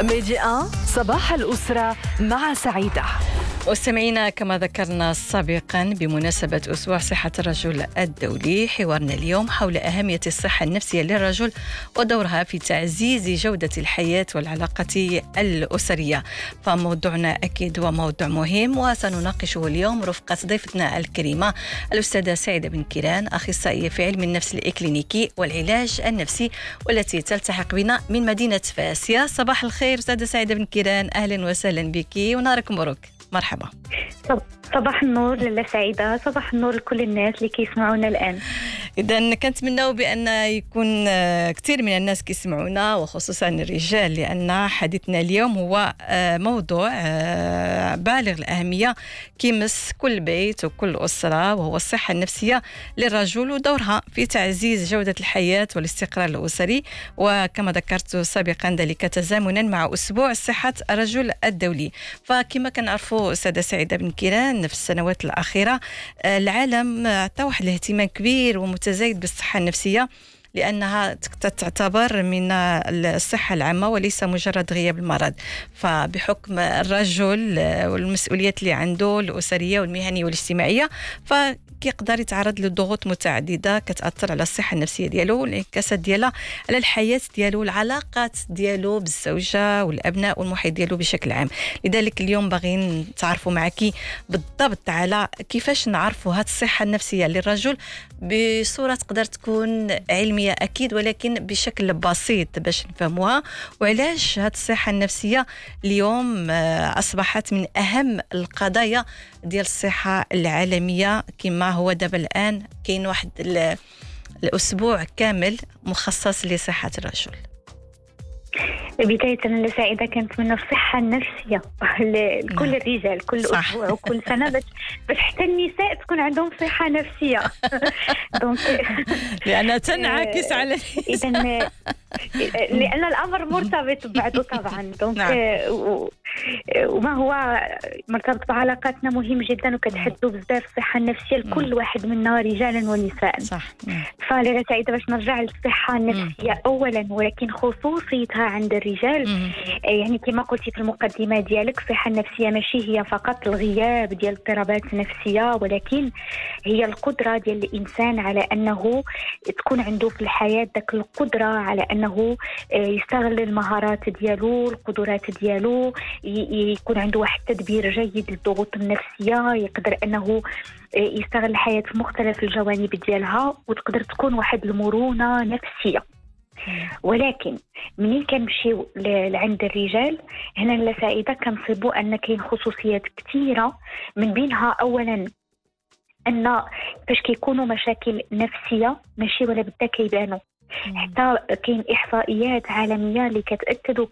ميديا صباح الأسرة مع سعيدة. مستمعينا، كما ذكرنا سابقا بمناسبة أسبوع صحة الرجل الدولي، حوارنا اليوم حول أهمية الصحة النفسية للرجل ودورها في تعزيز جودة الحياة والعلاقة الأسرية. فموضوعنا أكيد هو موضوع مهم، وسنناقشه اليوم رفقة ضيفتنا الكريمة الأستاذة سعيدة بن كيران، أخصائية في علم النفس الإكلينيكي والعلاج النفسي، والتي تلتحق بنا من مدينة فاس. يا صباح الخير أستاذة سعيدة بن كيران، أهلا وسهلا بك ونهارك مبروك. مرحبا. صباح النور لاله سعيدة، صباح النور لكل الناس اللي كيسمعونا الآن. إذن كنتمناو بأن يكون كثير من الناس كيسمعونا، وخصوصا الرجال، لأن حديثنا اليوم هو موضوع بالغ الأهمية كيمس كل بيت وكل أسرة، وهو الصحة النفسية للرجل ودورها في تعزيز جودة الحياة والاستقرار الأسري. وكما ذكرت سابقا ذلك تزامنا مع أسبوع صحة الرجل الدولي. فكما كنعرفوا أستاذة سعيدة بن كيران، في السنوات الأخيرة العالم عطى واحد الاهتمام كبير ومتزايد بالصحة النفسية، لأنها تعتبر من الصحة العامة وليس مجرد غياب المرض. فبحكم الرجل والمسؤوليات اللي عنده الأسرية والمهنية والاجتماعية، كيقدر يتعرض لضغوط متعدده كتاثر على الصحه النفسيه ديالو والانعكاسات ديالها على الحياه ديالو والعلاقات ديالو بالزوجه والابناء والمحيط ديالو بشكل عام. لذلك اليوم باغيين نتعرفوا معك بالضبط على كيفاش نعرفوا هذه الصحه النفسيه للرجل بصوره تقدر تكون علميه اكيد، ولكن بشكل بسيط باش نفهموها، وعلاش هذه الصحه النفسيه اليوم اصبحت من اهم القضايا ديال الصحه العالميه. كما هو دابا الآن كاين واحد الأسبوع كامل مخصص لصحة الرجل. بداية أنا سعيدة كانت من الصحة النفسية لكل الرجال كل أسبوع وكل سنة، بس حتى النساء تكون عندهم صحة نفسية. لأنها تنعكس على لأن الأمر مرتبط ببعضه طبعا. وما هو مرتبط بعلاقاتنا مهم جدا، وكتحدثوا بزاف الصحة النفسية لكل واحد منا رجالا ونساء. صح. فلذا سعيدة باش نرجع للصحة النفسية أولا، ولكن خصوصيتها عند الرجال. يعني كما قلتي في المقدمة ديالك، الصحة النفسية ماشي هي فقط الغياب ديال الاضطرابات النفسية، ولكن هي القدرة ديال الإنسان على أنه تكون عنده في الحياة داك القدرة على أنه يستغل المهارات ديالو، القدرات ديالو، يكون عنده واحد تدبير جيد للضغوط النفسية، يقدر أنه يستغل الحياة في مختلف الجوانب ديالها، وتقدر تكون واحد المرونة نفسية. ولكن منين كنمشيو عند الرجال هنا لسائدة كنصيبوا أن كاين خصوصيات كثيرة، من بينها أولا أن فاش كيكونوا مشاكل نفسية ماشي ولا بدا كيبانوا. حتى كاين إحصائيات عالمية اللي كتأكدوا